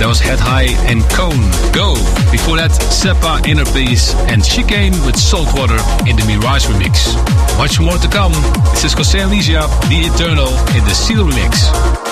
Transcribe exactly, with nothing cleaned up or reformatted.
was Head High and Cone, Go. Before that, Seppa, Inner Peace and Chicane with Saltwater in the Mirage remix. Much more to come. This is Jose Alicia, The Eternal in the Seal remix.